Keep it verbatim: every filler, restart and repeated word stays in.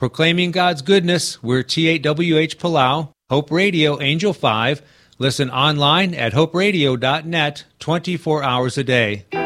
Proclaiming God's goodness, we're T eight W H Palau, Hope Radio Angel five. Listen online at hope radio dot net twenty-four hours a day.